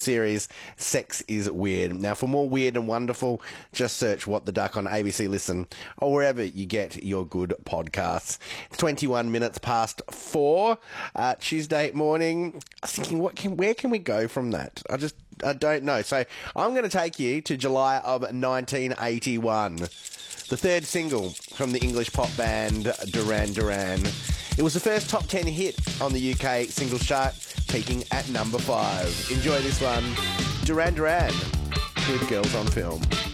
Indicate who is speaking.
Speaker 1: series Sex is Weird. Now, for more weird and wonderful, just search What the Duck on ABC Listen or wherever you get your good podcasts. 21 minutes past 4 Tuesday morning. I was thinking, where can we go from that? I don't know. So I'm going to take you to July of 1981. The third single from the English pop band Duran Duran. It was the first top 10 hit on the UK singles chart, peaking at number 5. Enjoy this one. Duran Duran with Girls on Film.